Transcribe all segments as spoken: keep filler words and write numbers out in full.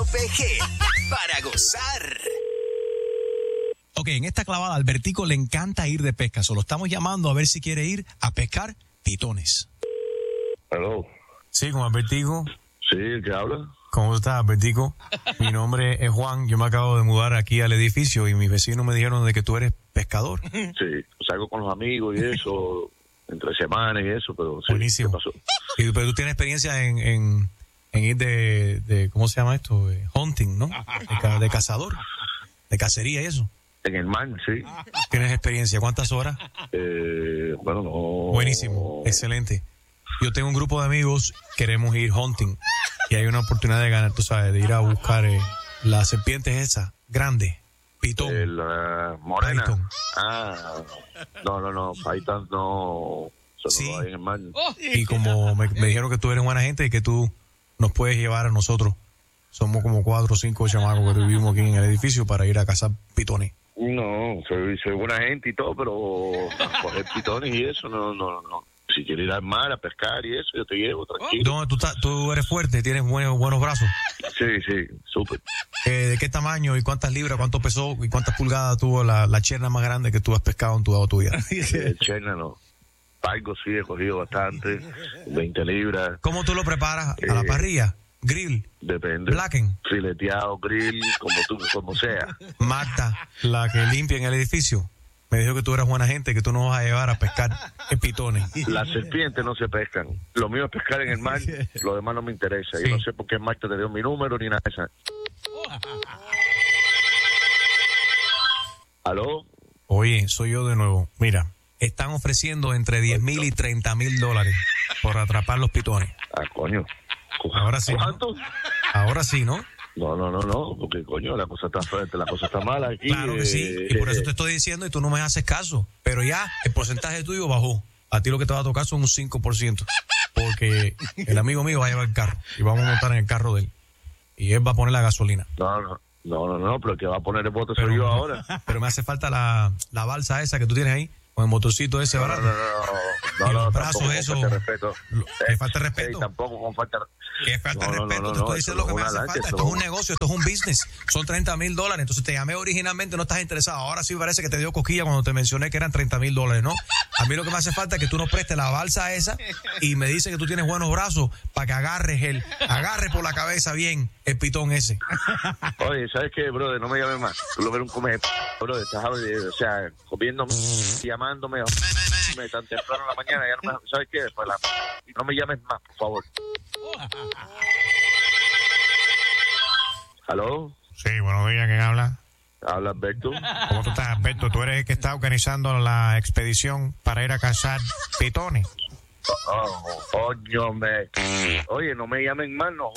P G, para gozar. Ok, en esta clavada, Albertico le encanta ir de pesca. Solo estamos llamando a ver si quiere ir a pescar pitones. Hello. Sí, con Albertico. Sí, ¿qué habla? ¿Cómo estás, Albertico? Mi nombre es Juan. Yo me acabo de mudar aquí al edificio y mis vecinos me dijeron de que tú eres pescador. Sí, salgo con los amigos y eso, entre semanas y eso, pero sí. Buenísimo. ¿Qué pasó? Y, pero tú tienes experiencia en, en, en ir de, de, ¿cómo se llama esto? De hunting, ¿no? De, ca- de cazador, de cacería y eso. En el mar, sí. ¿Tienes experiencia? ¿Cuántas horas? Eh, bueno, no. Buenísimo, excelente. Yo tengo un grupo de amigos, queremos ir hunting y hay una oportunidad de ganar, tú sabes, de ir a buscar eh, las serpientes esas, grandes, pitón. Eh, la morena. Python. Ah, no, no, no, Python no. Eso Sí. no lo hay en el mar. Y como me, me dijeron que tú eres buena gente y que tú nos puedes llevar a nosotros, somos como cuatro o cinco chamacos que vivimos aquí en el edificio para ir a cazar pitones. No, soy, soy buena gente y todo, pero a coger pitones y eso, no, no, no. Si quieres ir al mar a pescar y eso, yo te llevo, tranquilo. ¿Dónde tú, estás? Tú eres fuerte, tienes buenos, buenos brazos. Sí, sí, súper. Eh, ¿De qué tamaño y cuántas libras, cuánto pesó y cuántas pulgadas tuvo la, la cherna más grande que tú has pescado en tu, tu vida? El cherna no. Algo sí, he cogido bastante, veinte libras. ¿Cómo tú lo preparas? ¿A la Eh, parrilla? ¿Grill? Depende. ¿Blacken? Fileteado, grill, como tú, como sea. Magda, la que limpia en el edificio, me dijo que tú eras buena gente, que tú nos vas a llevar a pescar en pitones. Las serpientes no se pescan. Lo mío es pescar en el mar, lo demás no me interesa. Sí. Yo no sé por qué Marta te dio mi número ni nada de eso. ¿Aló? Oye, soy yo de nuevo. Mira, están ofreciendo entre diez mil y treinta mil dólares por atrapar los pitones. Ah, coño. Ahora sí, ¿no? ¿Cuánto? Ahora sí, ¿no? No, no, no, no, porque coño, la cosa está fuerte, la cosa está mala aquí. Claro que sí, eh, y por eso te estoy diciendo y tú no me haces caso. Pero ya, el porcentaje tuyo bajó. A ti lo que te va a tocar son un cinco por ciento. Porque el amigo mío va a llevar el carro y vamos a montar en el carro de él. Y él va a poner la gasolina. No, no, no, no, no, pero el que va a poner el bote Pero, soy yo ahora. pero me hace falta la, la balsa esa que tú tienes ahí, con el motorcito ese No, no, barato. no, no, Y no, los no, brazos, tampoco con eso, falta de respeto. lo- que falta de respeto. Sí, tampoco con falta de ¿Qué falta de No, no, respeto? no, te no, estoy no, diciendo eso lo que no me es hace una falta. lancha, Esto eso es un no- negocio, esto es un business. Son treinta mil dólares. Entonces te llamé originalmente, no estás interesado. Ahora sí parece que te dio cosquilla cuando te mencioné que eran treinta mil dólares, ¿no? A mí lo que me hace falta es que tú nos prestes la balsa esa y me dices que tú tienes buenos brazos para que agarres el, agarre por la cabeza bien el pitón ese. Oye, ¿sabes qué, brother? No me llames más. Tú lo que eres un come... Brother, estás, eh, o sea, comiéndome, llamándome tan temprano en la mañana. Ya no me... ¿Sabes qué? Pues la... No me llames más, por favor. ¿Aló? Sí, buenos días, ¿quién habla? Habla Alberto. ¿Cómo tú estás, Alberto? Tú eres el que está organizando la expedición para ir a cazar pitones. Oh, coño, me... Oye, no me llamen más, no.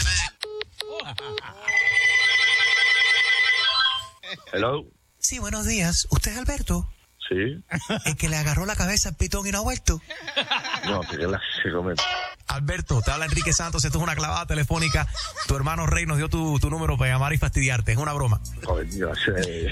Hello. Sí, buenos días. ¿Usted es Alberto? Sí. El que le agarró la cabeza al pitón y no ha vuelto. No, que la se come. Alberto, te habla Enrique Santos, esto es una clavada telefónica. Tu hermano Rey nos dio tu, tu número para llamar y fastidiarte, es una broma. Coño, sí.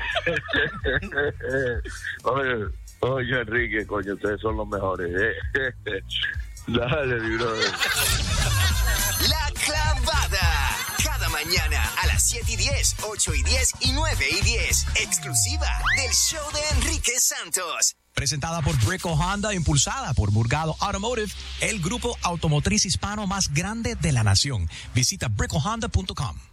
Oye, oye, Enrique, coño, ustedes son los mejores. ¿Eh? Dale, mi brother. La Clavada. Cada mañana a las siete y diez, ocho y diez y nueve y diez. Exclusiva del show de Enrique Santos. Presentada por Brico Honda, impulsada por Murgado Automotive, el grupo automotriz hispano más grande de la nación. Visita brico honda punto com.